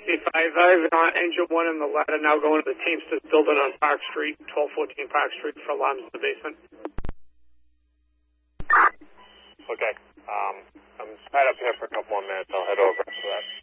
I've engine one in the ladder now going to the Teamsters building on Park Street, 1214 Park Street for alarms in the basement. Okay. I'm tied up here for a couple more minutes. I'll head over for that.